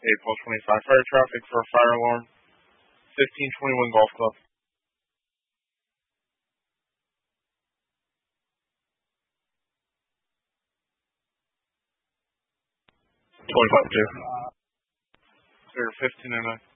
Pulse 25 fire traffic for a fire alarm. 1521 Golf Club. 25-2. Clear 1509.